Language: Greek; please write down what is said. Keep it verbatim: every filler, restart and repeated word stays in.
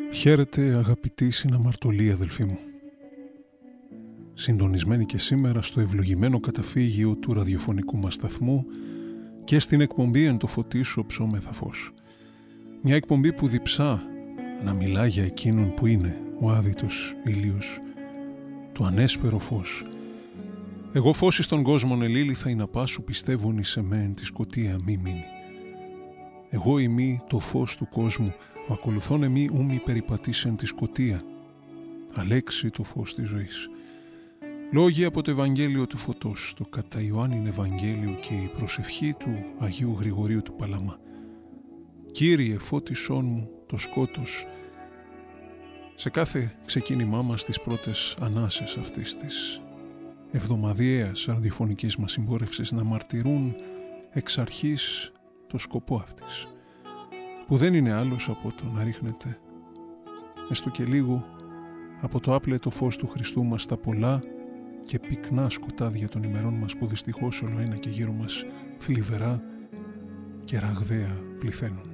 Χαίρετε αγαπητοί συναμαρτωλοί αδελφοί μου. Συντονισμένοι και σήμερα στο ευλογημένο καταφύγιο του ραδιοφωνικού μας σταθμού και στην εκπομπή «Εν το φωτί σου ψώμεθα φως». Μια εκπομπή που διψά να μιλά για εκείνον που είναι ο άδειτος ήλιος, το ανέσπερο φως. Εγώ φως εις τον κόσμον ελήληθα, ή να πάσου πιστεύουν εις εμέν τη σκοτία μη μείνει. Εγώ ημί το φως του κόσμου, ο ακολουθών εμεί ου μη περιπατήσεν τη σκοτία. Αλέξη το φως της ζωής. Λόγοι από το Ευαγγέλιο του Φωτός, το κατά Ιωάννην Ευαγγέλιο και η προσευχή του Αγίου Γρηγορίου του Παλαμά. Κύριε φώτισόν μου το σκότος. Σε κάθε ξεκίνημά μας στις πρώτες ανάσες αυτής της εβδομαδιαίας ραδιοφωνικής μας συμπόρευσης να μαρτυρούν εξ αρχής το σκοπό αυτής, που δεν είναι άλλος από το να ρίχνεται έστω και λίγο από το άπλετο φως του Χριστού μας στα πολλά και πυκνά σκοτάδια των ημερών μας, που δυστυχώς όλο ένα και γύρω μας θλιβερά και ραγδαία πληθαίνουν.